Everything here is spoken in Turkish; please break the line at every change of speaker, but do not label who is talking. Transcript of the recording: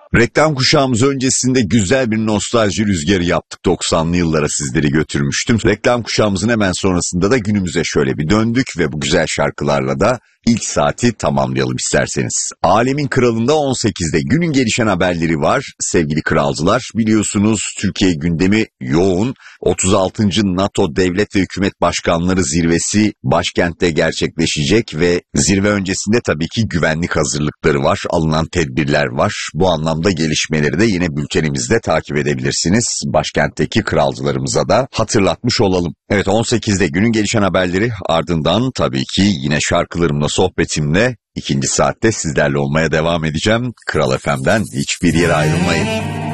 Reklam kuşağımız öncesinde güzel bir nostalji rüzgarı yaptık. 90'lı yıllara sizleri götürmüştüm. Reklam kuşağımızın hemen sonrasında da günümüze şöyle bir döndük ve bu güzel şarkılarla da ilk saati tamamlayalım isterseniz. Alemin Kralı'nda 18'de günün gelişen haberleri var. Sevgili kralcılar, biliyorsunuz Türkiye gündemi yoğun. 36. NATO Devlet ve Hükümet Başkanları Zirvesi başkentte gerçekleşecek ve zirve öncesinde tabii ki güvenlik hazırlıkları var. Alınan tedbirler var. Bu anlamda gelişmeleri de yine bültenimizde takip edebilirsiniz. Başkentteki kralcılarımıza da hatırlatmış olalım. Evet, 18'de günün gelişen haberleri, ardından tabii ki yine şarkılarımla, sohbetimle ikinci saatte sizlerle olmaya devam edeceğim. Kral FM'den hiçbir yere ayrılmayın.